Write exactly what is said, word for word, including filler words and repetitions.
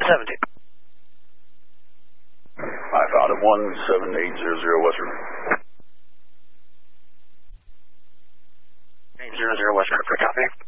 seventy. I found him, one seven eight zero zero Western. eight zero zero Western, for copy.